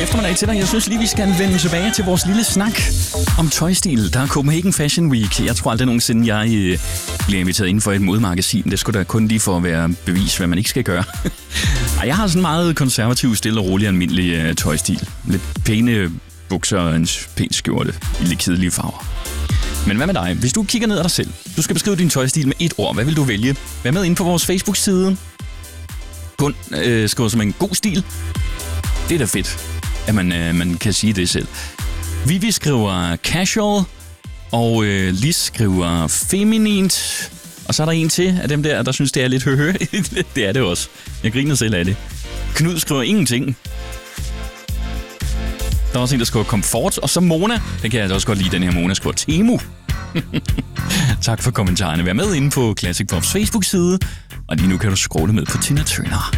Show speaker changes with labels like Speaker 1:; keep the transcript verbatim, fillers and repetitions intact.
Speaker 1: eftermiddag til dig. Jeg synes lige, vi skal vende tilbage til vores lille snak om tøjstil. Der er Copenhagen Fashion Week. Jeg tror aldrig nogensinde, jeg øh, bliver inviteret inden for et modemagasin. Det skulle da kun lige for at være bevis, hvad man ikke skal gøre. Ej, jeg har sådan meget konservativ, stille og rolig almindelig øh, tøjstil. Lidt pæne bukser og en pæn skjorte i lidt kedelige farver. Men hvad med dig? Hvis du kigger ned ad dig selv, du skal beskrive din tøjstil med et ord. Hvad vil du vælge? Vær med inde på vores Facebook-side. Kun øh, skriver som en god stil. Det er da fedt, at man, øh, man kan sige det selv. Vivi skriver casual, og øh, Lis skriver feminint. Og så er der en til af dem der, der synes, det er lidt høhø. Det er det også. Jeg griner selv af det. Knud skriver ingenting. Der er også en, der skriver komfort. Og så Mona. Den kan jeg også godt lide, den her Mona skriver Temu. Tak for kommentarerne. Vær med inde på Classic Pops Facebook-side. Og lige nu kan du scrolle med på Tina Turner.